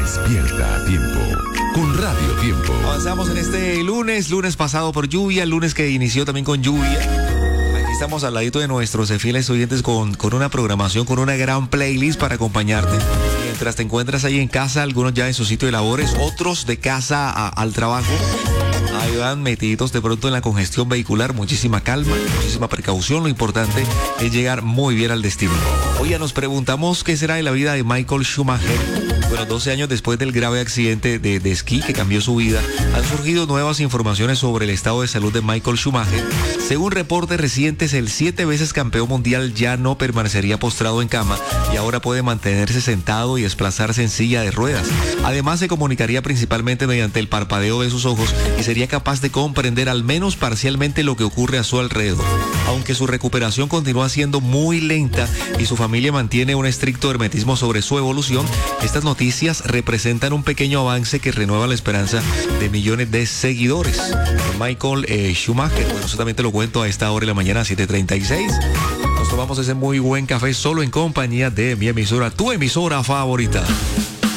Despierta a tiempo con Radio Tiempo. Avanzamos en este lunes pasado por lluvia, lunes que inició también con lluvia. Aquí estamos al ladito de nuestros fieles oyentes con una programación, con una gran playlist para acompañarte. Mientras te encuentras ahí en casa, algunos ya en su sitio de labores, otros de casa al trabajo. Ahí van metiditos de pronto en la congestión vehicular, muchísima calma, muchísima precaución. Lo importante es llegar muy bien al destino. Hoy ya nos preguntamos qué será de la vida de Michael Schumacher. Bueno, 12 años después del grave accidente de esquí que cambió su vida, han surgido nuevas informaciones sobre el estado de salud de Michael Schumacher. Según reportes recientes, el 7 veces campeón mundial ya no permanecería postrado en cama y ahora puede mantenerse sentado y desplazarse en silla de ruedas. Además, se comunicaría principalmente mediante el parpadeo de sus ojos y sería capaz de comprender al menos parcialmente lo que ocurre a su alrededor. Aunque su recuperación continúa siendo muy lenta y su familia mantiene un estricto hermetismo sobre su evolución, estas noticias representan un pequeño avance que renueva la esperanza de millones de seguidores. Michael Schumacher, bueno, eso también te lo cuento a esta hora de la mañana, 7:36. Nos tomamos ese muy buen café solo en compañía de mi emisora, tu emisora favorita.